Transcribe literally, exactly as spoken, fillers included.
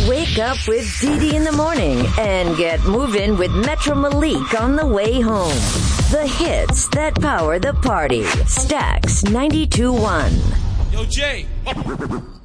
Wake up with Dee Dee in the morning and get moving with Metro Malik on the way home. The hits that power the party. Stax ninety-two point one. Yo, Jay.